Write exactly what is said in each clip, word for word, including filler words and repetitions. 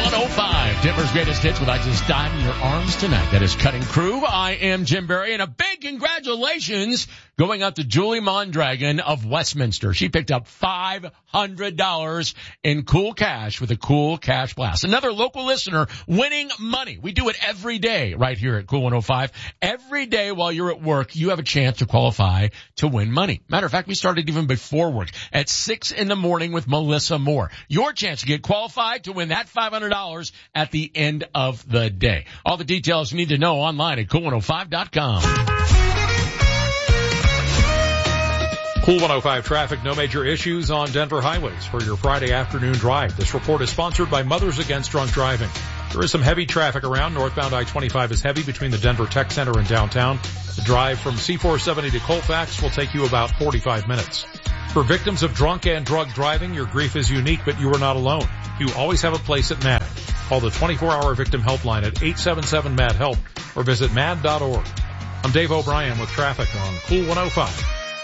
one oh five, Denver's greatest hits with I Just Died in Your Arms Tonight. That is Cutting Crew. I am Jim Berry, and a big congratulations going out to Julie Mondragon of Westminster. She picked up five hundred dollars in cool cash with a Cool Cash Blast. Another local listener winning money. We do it every day right here at Cool one oh five. Every day while you're at work, you have a chance to qualify to win money. Matter of fact, we started even before work at six in the morning with Melissa Moore. Your chance to get qualified to win that five hundred dollars at the end of the day. All the details you need to know online at cool one oh five dot com. Cool one oh five traffic, no major issues on Denver highways for your Friday afternoon drive. This report is sponsored by Mothers Against Drunk Driving. There is some heavy traffic around. Northbound I twenty-five is heavy between the Denver Tech Center and downtown. The drive from C four seventy to Colfax will take you about forty-five minutes. For victims of drunk and drug driving, your grief is unique, but you are not alone. You always have a place at M A D. Call the twenty-four hour victim helpline at eight seven seven M A D HELP or visit mad dot org. I'm Dave O'Brien with traffic on Cool one oh five.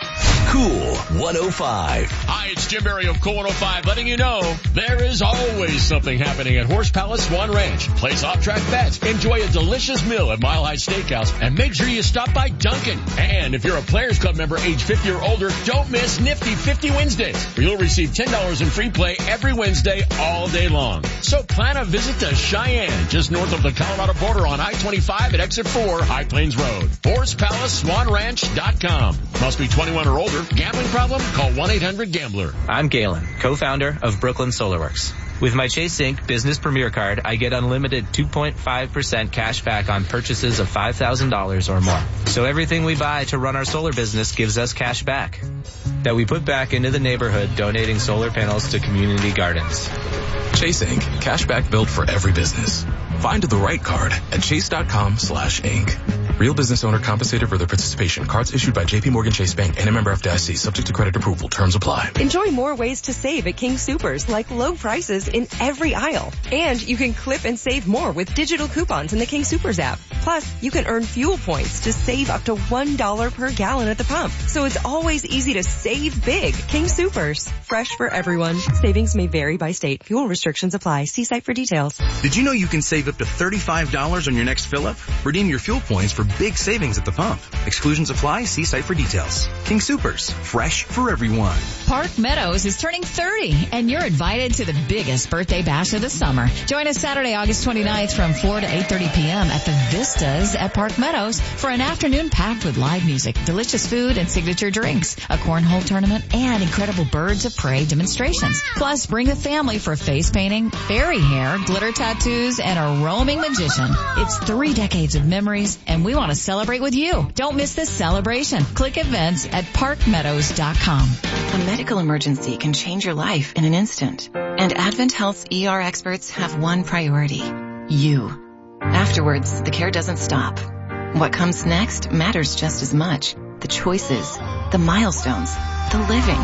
Cool one oh five. Hi, it's Jim Berry of Cool one oh five letting you know there is always something happening at Horse Palace Swan Ranch. Place off-track bets, enjoy a delicious meal at Mile High Steakhouse, and make sure you stop by Dunkin'. And if you're a Players Club member age fifty or older, don't miss Nifty fifty Wednesdays, where you'll receive ten dollars in free play every Wednesday all day long. So plan a visit to Cheyenne, just north of the Colorado border on I twenty-five at exit four, High Plains Road. Horse Palace Swan Ranch dot com. Must be twenty-one or older. Gambling problem? Call one eight hundred gambler. I'm Galen, co-founder of Brooklyn SolarWorks. With my Chase Inc Business Premier Card, I get unlimited two point five percent cash back on purchases of five thousand dollars or more. So everything we buy to run our solar business gives us cash back that we put back into the neighborhood, donating solar panels to community gardens. Chase Inc Cash back built for every business. Find the right card at chase.com slash Inc. Real business owner compensated for their participation. Cards issued by J P Morgan Chase Bank and a member F D I C. Subject to credit approval. Terms apply. Enjoy more ways to save at King Soopers, like low prices in every aisle. And you can clip and save more with digital coupons in the King Soopers app. Plus, you can earn fuel points to save up to one dollar per gallon at the pump. So it's always easy to save big. King Soopers. Fresh for everyone. Savings may vary by state. Fuel restrictions apply. See site for details. Did you know you can save up to thirty-five dollars on your next fill-up? Redeem your fuel points for big savings at the pump. Exclusions apply. See site for details. King Soopers. Fresh for everyone. Park Meadows is turning thirty, and you're invited to the biggest birthday bash of the summer. Join us Saturday, August twenty-ninth from four to eight thirty p.m. at the Vistas at Park Meadows for an afternoon packed with live music, delicious food, and signature drinks, a cornhole tournament, and incredible birds of prey demonstrations. Plus, bring the family for face painting, fairy hair, glitter tattoos, and a roaming magician. It's three decades of memories, and we want to celebrate with you. Don't miss this celebration. Click events at park meadows dot com. A medical emergency can change your life in an instant. And Advent Health's E R experts have one priority: you. Afterwards, the care doesn't stop. What comes next matters just as much. The choices, the milestones, the living.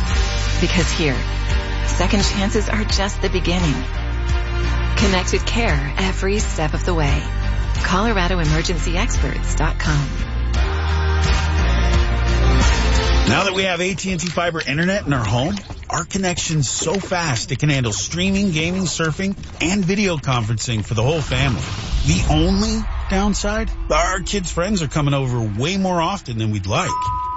Because here, second chances are just the beginning. Connected care every step of the way. Colorado Emergency Experts dot com. Now that we have A T and T Fiber Internet in our home, our connection's so fast it can handle streaming, gaming, surfing, and video conferencing for the whole family. The only downside? Our kids' friends are coming over way more often than we'd like.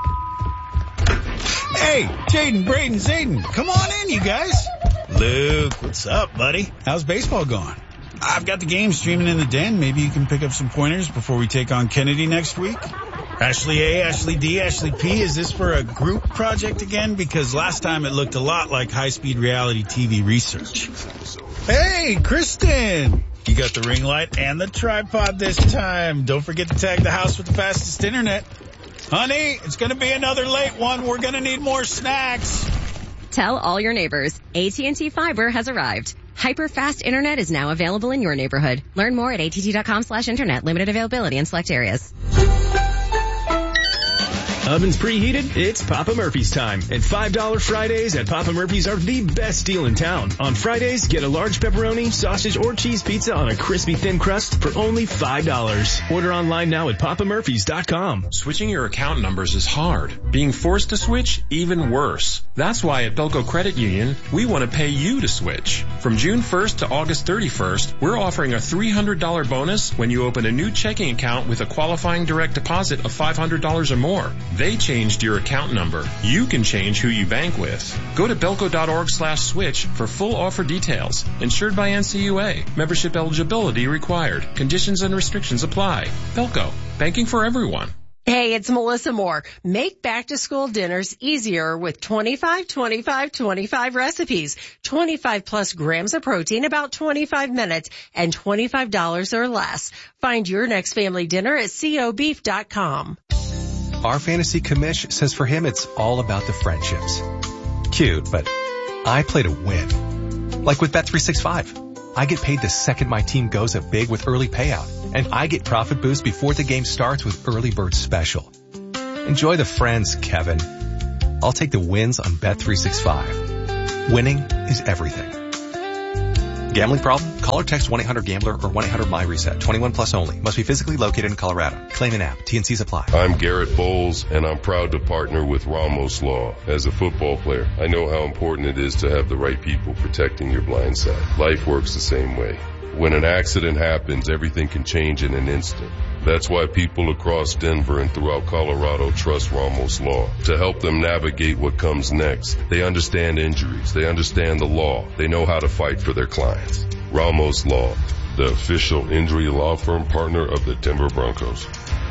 Hey, Jaden, Braden, Zayden, come on in, you guys. Luke, what's up, buddy? How's baseball going? I've got the game streaming in the den. Maybe you can pick up some pointers before we take on Kennedy next week. Ashley A, Ashley D, Ashley P, is this for a group project again? Because last time it looked a lot like high-speed reality T V research. Hey, Kristen! You got the ring light and the tripod this time. Don't forget to tag the house with the fastest internet. Honey, it's going to be another late one. We're going to need more snacks. Tell all your neighbors, A T and T Fiber has arrived. Hyper-fast internet is now available in your neighborhood. Learn more at att dot com slash internet. Limited availability in select areas. Ovens preheated? It's Papa Murphy's time. And five dollar Fridays at Papa Murphy's are the best deal in town. On Fridays, get a large pepperoni, sausage, or cheese pizza on a crispy thin crust for only five dollars. Order online now at papa murphys dot com. Switching your account numbers is hard. Being forced to switch, even worse. That's why at Belco Credit Union, we want to pay you to switch. From June first to August thirty-first, we're offering a three hundred dollars bonus when you open a new checking account with a qualifying direct deposit of five hundred dollars or more. They changed your account number. You can change who you bank with. Go to belco.org slash switch for full offer details. Insured by N C U A. Membership eligibility required. Conditions and restrictions apply. Belco. Banking for everyone. Hey, it's Melissa Moore. Make back-to-school dinners easier with twenty-five twenty-five twenty-five recipes. twenty-five plus grams of protein, about twenty-five minutes, and twenty-five dollars or less. Find your next family dinner at co beef dot com. Our fantasy commish says for him it's all about the friendships. Cute, but I play to win. Like with Bet three sixty-five. I get paid the second my team goes up big with early payout. And I get profit boost before the game starts with Early Bird Special. Enjoy the friends, Kevin. I'll take the wins on Bet three sixty-five. Winning is everything. Gambling problem? Call or text one eight hundred gambler or one eight hundred my reset. twenty-one plus only. Must be physically located in Colorado. Claim an app. T N Cs apply. I'm Garrett Bowles, and I'm proud to partner with Ramos Law. As a football player, I know how important it is to have the right people protecting your blind side. Life works the same way. When an accident happens, everything can change in an instant. That's why people across Denver and throughout Colorado trust Ramos Law to help them navigate what comes next. They understand injuries. They understand the law. They know how to fight for their clients. Ramos Law, the official injury law firm partner of the Denver Broncos.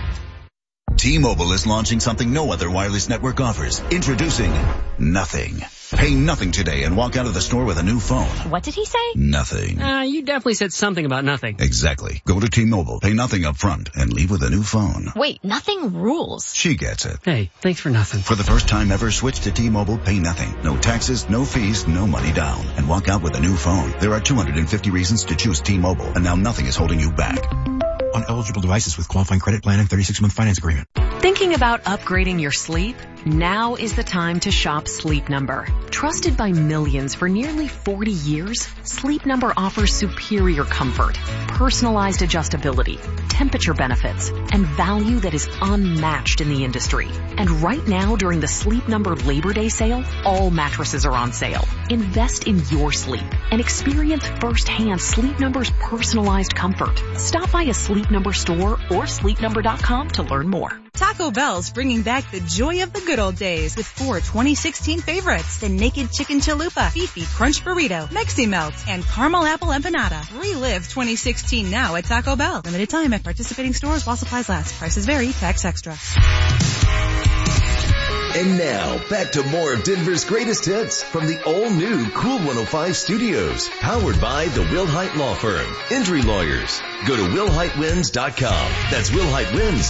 T-Mobile is launching something no other wireless network offers. Introducing Nothing. Pay nothing today and walk out of the store with a new phone. What did he say? Nothing. Uh, you definitely said something about nothing. Exactly. Go to T-Mobile, pay nothing up front, and leave with a new phone. Wait, nothing rules. She gets it. Hey, thanks for nothing. For the first time ever, switch to T-Mobile, pay nothing. No taxes, no fees, no money down. And walk out with a new phone. There are two hundred fifty reasons to choose T-Mobile, and now nothing is holding you back. On eligible devices with qualifying credit plan and thirty-six month finance agreement. Thinking about upgrading your sleep? Now is the time to shop Sleep Number. Trusted by millions for nearly forty years, Sleep Number offers superior comfort, personalized adjustability, temperature benefits, and value that is unmatched in the industry. And right now, during the Sleep Number Labor Day sale, all mattresses are on sale. Invest in your sleep and experience firsthand Sleep Number's personalized comfort. Stop by a Sleep Number store or sleep number dot com to learn more. Taco Bell's bringing back the joy of the good old days with four twenty sixteen favorites. The Naked Chicken Chalupa, Fifi Crunch Burrito, Mexi Melts, and Caramel Apple Empanada. Relive twenty sixteen now at Taco Bell. Limited time at participating stores while supplies last. Prices vary. Tax extra. And now, back to more of Denver's greatest hits from the all-new Cool one oh five studios. Powered by the Wilhite Law Firm. Injury lawyers. Go to wilhite wins dot com. That's wilhite wins